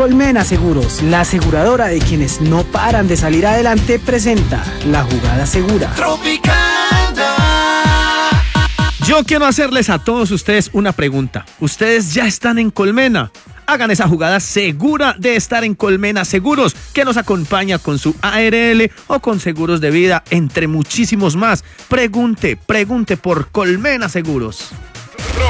Colmena Seguros, la aseguradora de quienes no paran de salir adelante, presenta La Jugada Segura. Yo quiero hacerles a todos ustedes una pregunta. ¿Ustedes ya están en Colmena? Hagan esa jugada segura de estar en Colmena Seguros, que nos acompaña con su ARL o con seguros de vida, entre muchísimos más. Pregunte por Colmena Seguros.